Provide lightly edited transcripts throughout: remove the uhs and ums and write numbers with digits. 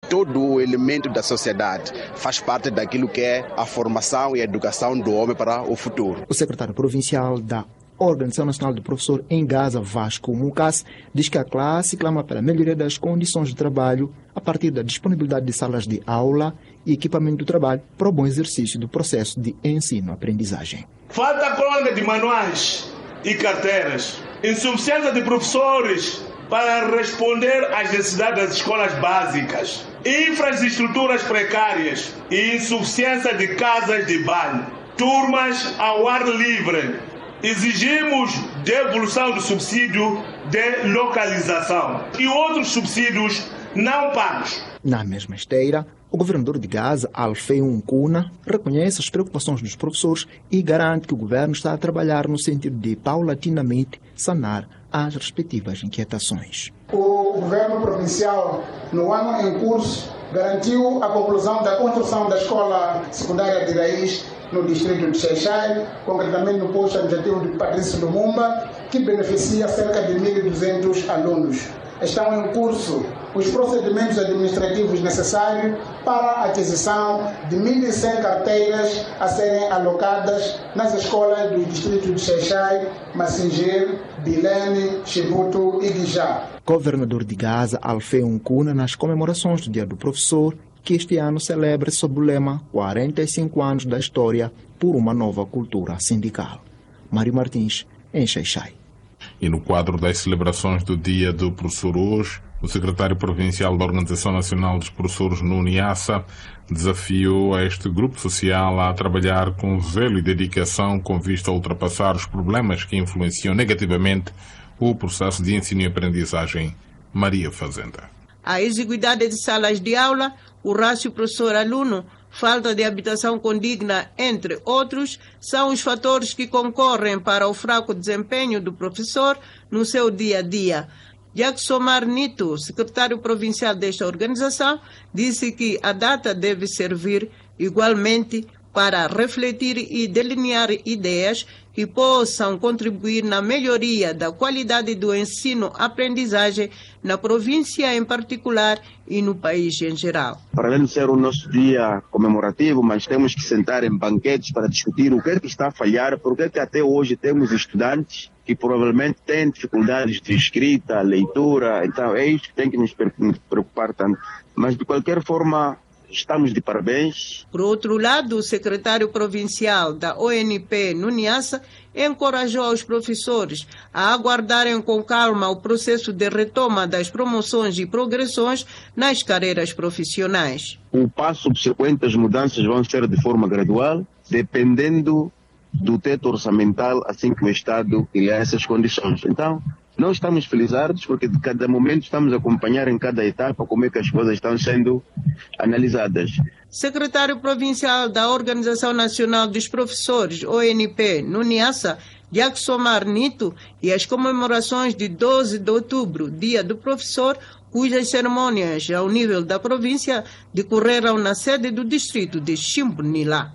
Todo o elemento da sociedade faz parte daquilo que é a formação e a educação do homem para o futuro. O secretário provincial da Organização Nacional do Professor em Gaza, Vasco Mucas, diz que a classe clama pela melhoria das condições de trabalho a partir da disponibilidade de salas de aula e equipamento de trabalho para o bom exercício do processo de ensino-aprendizagem. Falta crônica de manuais e carteiras, insuficiência de professores para responder às necessidades das escolas básicas, infraestruturas precárias e insuficiência de casas de banho, turmas ao ar livre. Exigimos devolução do subsídio de localização e outros subsídios não pagos. Na mesma esteira, o governador de Gaza, Alfeu Nkuna, reconhece as preocupações dos professores e garante que o governo está a trabalhar no sentido de, paulatinamente, sanar as respectivas inquietações. O governo provincial, no ano em curso, garantiu a conclusão da construção da escola secundária de raiz no distrito de Xai-Xai, concretamente no posto administrativo de Patrício Lumumba, que beneficia cerca de 1.200 alunos. Estão em curso os procedimentos administrativos necessários para a aquisição de 1.100 carteiras a serem alocadas nas escolas do distrito de Xai-Xai, Massingeiro, Bilene, Chibuto e Guijá. Governador de Gaza, Alfeu Nkuna, nas comemorações do Dia do Professor, que este ano celebra sob o lema 45 anos da história por uma nova cultura sindical. Mário Martins, em Xai-Xai. E no quadro das celebrações do Dia do Professor hoje, o secretário provincial da Organização Nacional dos Professores no Niassa desafiou este grupo social a trabalhar com zelo e dedicação com vista a ultrapassar os problemas que influenciam negativamente o processo de ensino e aprendizagem. Maria Fazenda. A exiguidade de salas de aula, o rácio professor-aluno, falta de habitação condigna, entre outros, são os fatores que concorrem para o fraco desempenho do professor no seu dia a dia. Jacksomar Nito, secretário provincial desta organização, disse que a data deve servir igualmente para refletir e delinear ideias que possam contribuir na melhoria da qualidade do ensino-aprendizagem na província em particular e no país em geral. Para além de ser o nosso dia comemorativo, mas temos que sentar em banquetes para discutir o que é que está a falhar, porque é que até hoje temos estudantes que provavelmente têm dificuldades de escrita, leitura, então é isso que tem que nos preocupar tanto. Mas de qualquer forma, estamos de parabéns. Por outro lado, o secretário provincial da ONP no Niassa encorajou os professores a aguardarem com calma o processo de retoma das promoções e progressões nas carreiras profissionais. O passo subsequente, as mudanças vão ser de forma gradual, dependendo do teto orçamental, assim que o Estado criar essas condições. Então, nós estamos felizardos porque de cada momento estamos a acompanhar em cada etapa como é que as coisas estão sendo analisadas. Secretário provincial da Organização Nacional dos Professores, ONP, no Niassa, Jacksomar Nito, e as comemorações de 12 de outubro, Dia do Professor, cujas cerimônias ao nível da província decorreram na sede do distrito de Chimbunila.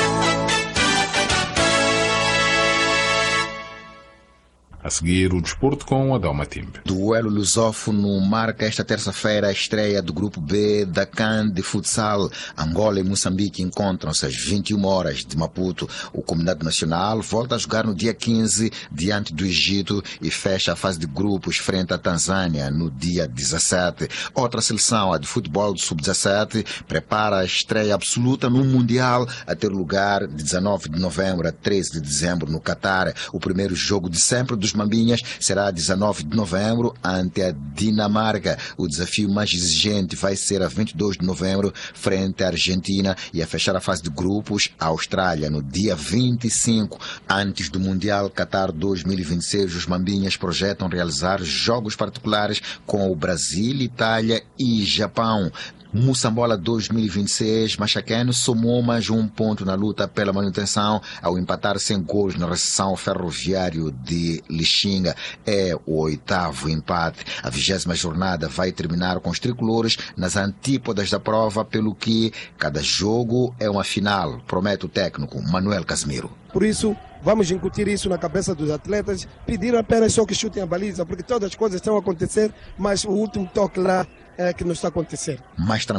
A seguir, o desporto com Adalma Timbe. Duelo lusófono marca esta terça-feira a estreia do Grupo B da CAN de futsal. Angola e Moçambique encontram-se às 21 horas de Maputo. O Combinado Nacional volta a jogar no dia 15 diante do Egito e fecha a fase de grupos frente à Tanzânia no dia 17. Outra seleção, a de futebol do Sub-17, prepara a estreia absoluta no Mundial a ter lugar de 19 de novembro a 13 de dezembro no Catar. O primeiro jogo de sempre dos Mambinhas será 19 de novembro ante a Dinamarca. O desafio mais exigente vai ser a 22 de novembro frente à Argentina e a fechar a fase de grupos a Austrália no dia 25. Antes do Mundial Qatar 2026, os Mambinhas projetam realizar jogos particulares com o Brasil, Itália e Japão. Moçambola 2026, Machaqueno somou mais um ponto na luta pela manutenção ao empatar sem gols na recepção Ferroviário de Lixinga. É o 8º empate. A 20ª jornada vai terminar com os tricolores nas antípodas da prova, pelo que cada jogo é uma final, promete o técnico Manuel Casimiro. Por isso, vamos incutir isso na cabeça dos atletas, pedir apenas só que chutem a baliza, porque todas as coisas estão a acontecer, mas o último toque lá é que não está acontecendo. Mais tranquilo.